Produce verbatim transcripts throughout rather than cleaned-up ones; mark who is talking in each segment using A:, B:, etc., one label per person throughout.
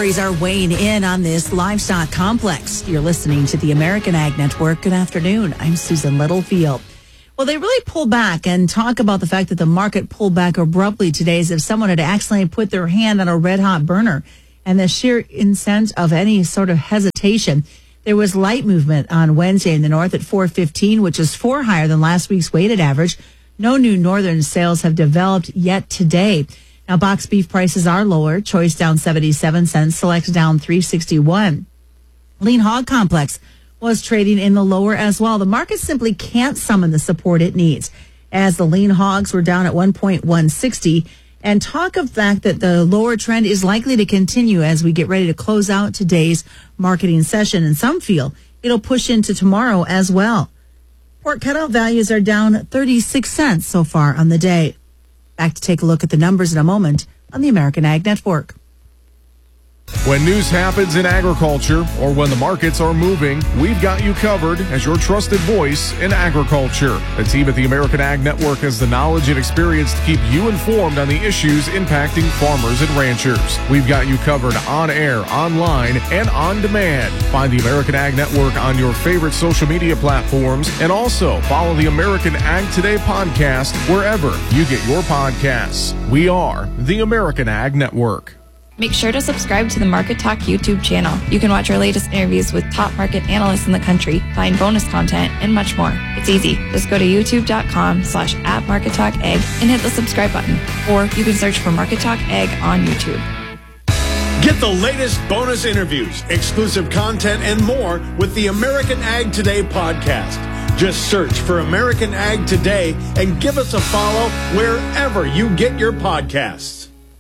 A: stories are weighing in on this livestock complex. You're listening to the American Ag Network. Good afternoon. I'm Susan Littlefield. Well, they really pull back and talk about the fact that the market pulled back abruptly today as if someone had accidentally put their hand on a red hot burner. And the sheer intent of any sort of hesitation. There was light movement on Wednesday in the north at four fifteen, which is four higher than last week's weighted average. No new northern sales have developed yet today. Now, box beef prices are lower. Choice down seventy-seven cents. Select down three sixty-one. Lean hog complex was trading in the lower as well. The market simply can't summon the support it needs, as the lean hogs were down at one point one six zero. And talk of the fact that the lower trend is likely to continue as we get ready to close out today's marketing session. And some feel it'll push into tomorrow as well. Pork cutout values are down thirty-six cents so far on the day. Back to take a look at the numbers in a moment on the American Ag Network.
B: When news happens in agriculture or when the markets are moving, we've got you covered as your trusted voice in agriculture. The team at the American Ag Network has the knowledge and experience to keep you informed on the issues impacting farmers and ranchers. We've got you covered on air, online, and on demand. Find the American Ag Network on your favorite social media platforms, and also follow the American Ag Today podcast wherever you get your podcasts. We are the American Ag Network.
C: Make sure to subscribe to the Market Talk YouTube channel. You can watch our latest interviews with top market analysts in the country, find bonus content, and much more. It's easy. Just go to youtube.com slash at Market Talk Ag and hit the subscribe button. Or you can search for Market Talk Ag on YouTube.
D: Get the latest bonus interviews, exclusive content, and more with the American Ag Today podcast. Just search for American Ag Today and give us a follow wherever you get your podcasts.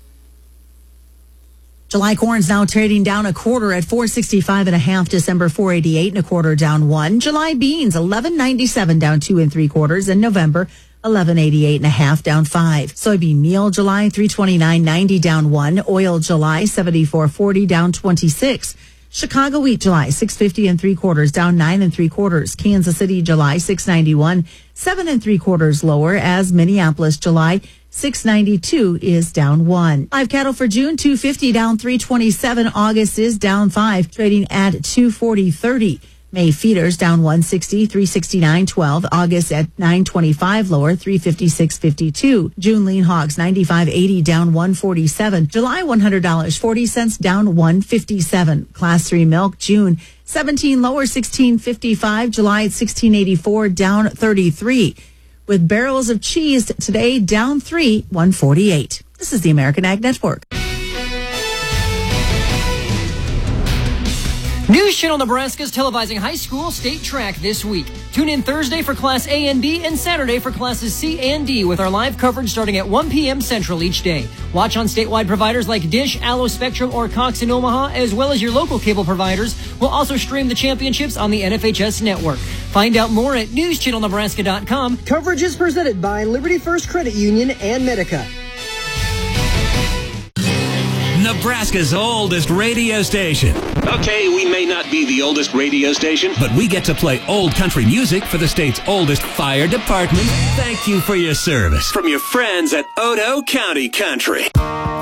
A: July corn's now trading down a quarter at four sixty-five and a half. December four eighty-eight and a quarter, down one. July beans eleven ninety-seven, down two and three quarters. And November eleven eighty-eight and a half, down five. Soybean meal July three twenty-nine ninety, down one. Oil July seventy-four forty, down twenty-six. Chicago wheat July six fifty and three quarters, down nine and three quarters. Kansas City July six ninety-one, seven and three quarters lower, as Minneapolis July six ninety-two is down one. Live cattle for June two fifty, down three twenty-seven. August is down five, trading at two forty thirty. May feeders down one sixty, three sixty-nine twelve. August at nine twenty-five lower, three fifty-six fifty-two. June lean hogs ninety-five eighty, down one forty-seven. July one hundred dollars and forty cents, down one fifty-seven. Class three milk June seventeen lower, sixteen fifty-five. July at sixteen eighty-four, down thirty-three. With barrels of cheese today down three, one forty-eight. This is the American Ag Network.
E: News Channel Nebraska is televising high school state track this week. Tune in Thursday for Class A and B and Saturday for Classes C and D with our live coverage starting at one p.m. Central each day. Watch on statewide providers like Dish, Allo Spectrum, or Cox in Omaha, as well as your local cable providers. We'll also stream the championships on the N F H S network. Find out more at news channel nebraska dot com.
F: Coverage is presented by Liberty First Credit Union and Medica.
G: Nebraska's oldest radio station.
H: Okay, we may not be the oldest radio station,
G: but we get to play old country music for the state's oldest fire department. Thank you for your service.
H: From your friends at Odo County Country.